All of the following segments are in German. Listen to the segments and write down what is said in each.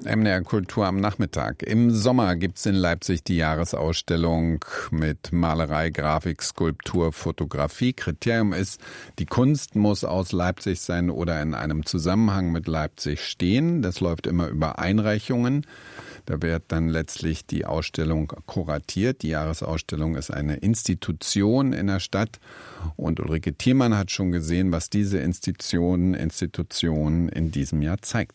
MDR Kultur am Nachmittag. Im Sommer gibt es in Leipzig die Jahresausstellung mit Malerei, Grafik, Skulptur, Fotografie. Kriterium ist, die Kunst muss aus Leipzig sein oder in einem Zusammenhang mit Leipzig stehen. Das läuft immer über Einreichungen. Da wird dann letztlich die Ausstellung kuratiert. Die Jahresausstellung ist eine Institution in der Stadt. Und Ulrike Thiemann hat schon gesehen, was diese Institution in diesem Jahr zeigt.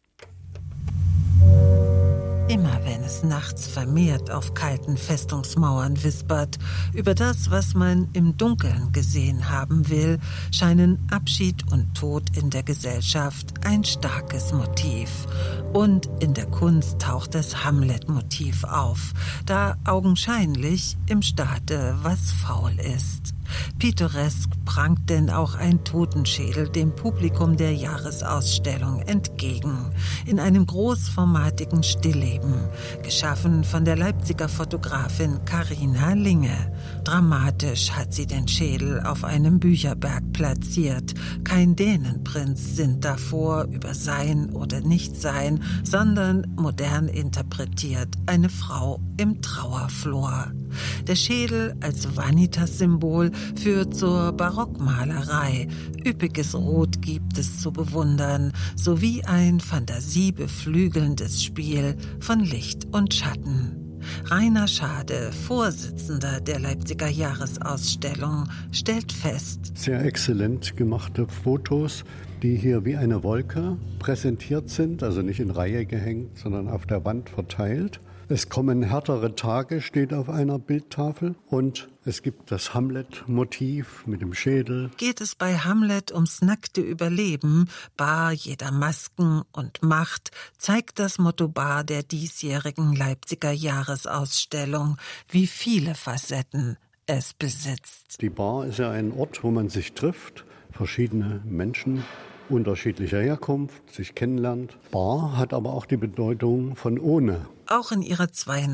Immer wenn es nachts vermehrt auf kalten Festungsmauern wispert, über das, was man im Dunkeln gesehen haben will, scheinen Abschied und Tod in der Gesellschaft ein starkes Motiv. Und in der Kunst taucht das Hamlet-Motiv auf, da augenscheinlich im Staate was faul ist. Pittoresk prangt denn auch ein Totenschädel dem Publikum der Jahresausstellung entgegen, in einem großformatigen Stillleben, geschaffen von der Leipziger Fotografin Carina Linge. Dramatisch hat sie den Schädel auf einem Bücherberg platziert. Kein Dänenprinz sinnt davor über Sein oder Nichtsein, sondern modern interpretiert eine Frau im Trauerflor. Der Schädel als Vanitas-Symbol führt zur Barockmalerei. Üppiges Rot gibt es zu bewundern, sowie ein fantasiebeflügelndes Spiel von Licht und Schatten. Rainer Schade, Vorsitzender der Leipziger Jahresausstellung, stellt fest: Sehr exzellent gemachte Fotos, die hier wie eine Wolke präsentiert sind, also nicht in Reihe gehängt, sondern auf der Wand verteilt. Es kommen härtere Tage, steht auf einer Bildtafel, und es gibt das Hamlet-Motiv mit dem Schädel. Geht es bei Hamlet ums nackte Überleben, bar jeder Masken und Macht, zeigt das Motto bar der diesjährigen Leipziger Jahresausstellung, wie viele Facetten es besitzt. Die Bar ist ja ein Ort, wo man sich trifft, verschiedene Menschen unterschiedlicher Herkunft sich kennenlernt. Bar hat aber auch die Bedeutung von ohne. Auch in ihrer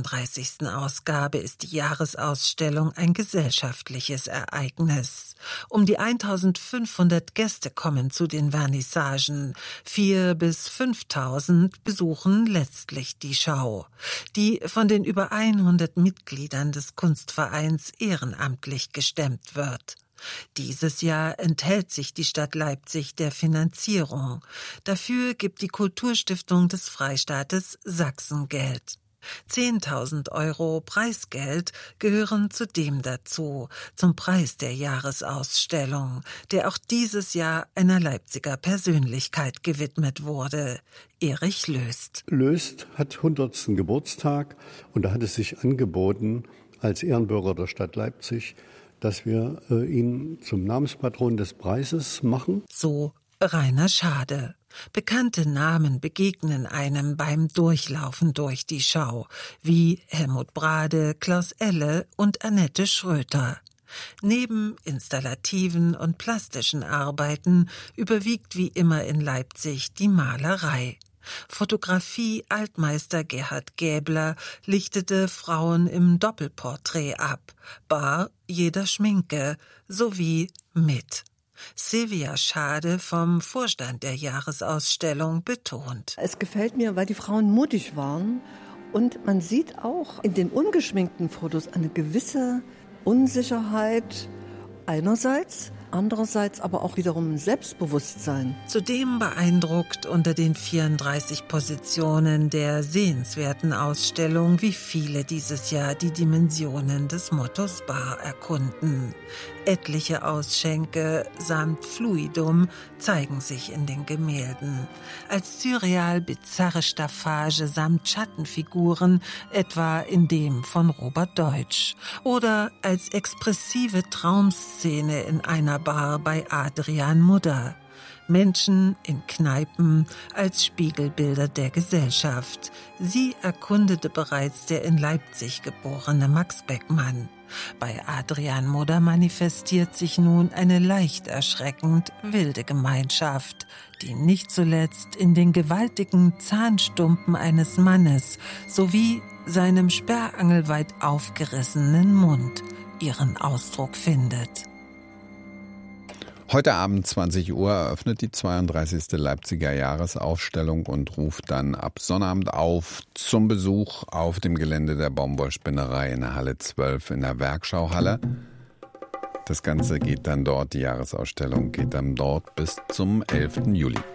32. Ausgabe ist die Jahresausstellung ein gesellschaftliches Ereignis. Um die 1500 Gäste kommen zu den Vernissagen. 4.000 bis 5.000 besuchen letztlich die Schau, die von den über 100 Mitgliedern des Kunstvereins ehrenamtlich gestemmt wird. Dieses Jahr enthält sich die Stadt Leipzig der Finanzierung. Dafür gibt die Kulturstiftung des Freistaates Sachsen Geld. 10.000 € Preisgeld gehören zudem dazu, zum Preis der Jahresausstellung, der auch dieses Jahr einer Leipziger Persönlichkeit gewidmet wurde, Erich Löst. Löst hat 100. Geburtstag, und da hat es sich angeboten, als Ehrenbürger der Stadt Leipzig, dass wir ihn zum Namenspatron des Preises machen. So Rainer Schade. Bekannte Namen begegnen einem beim Durchlaufen durch die Schau, wie Helmut Brade, Klaus Elle und Annette Schröter. Neben installativen und plastischen Arbeiten überwiegt wie immer in Leipzig die Malerei. Fotografie Altmeister Gerhard Gäbler lichtete Frauen im Doppelporträt ab, bar jeder Schminke, sowie mit. Silvia Schade vom Vorstand der Jahresausstellung betont: Es gefällt mir, weil die Frauen mutig waren, und man sieht auch in den ungeschminkten Fotos eine gewisse Unsicherheit einerseits, andererseits aber auch wiederum Selbstbewusstsein. Zudem beeindruckt unter den 34 Positionen der sehenswerten Ausstellung, wie viele dieses Jahr die Dimensionen des Mottos Bar erkunden. Etliche Ausschänke samt Fluidum zeigen sich in den Gemälden. Als surreal-bizarre Staffage samt Schattenfiguren, etwa in dem von Robert Deutsch. Oder als expressive Traumszene in einer Bar bei Adrian Mudder. Menschen in Kneipen als Spiegelbilder der Gesellschaft. Sie erkundete bereits der in Leipzig geborene Max Beckmann. Bei Adrian Mudder manifestiert sich nun eine leicht erschreckend wilde Gemeinschaft, die nicht zuletzt in den gewaltigen Zahnstumpen eines Mannes sowie seinem sperrangelweit aufgerissenen Mund ihren Ausdruck findet. Heute Abend 20 Uhr eröffnet die 32. Leipziger Jahresausstellung und ruft dann ab Sonnabend auf zum Besuch auf dem Gelände der Baumwollspinnerei in der Halle 12 in der Werkschauhalle. Das Ganze geht dann dort, die Jahresausstellung geht dann dort bis zum 11. Juli.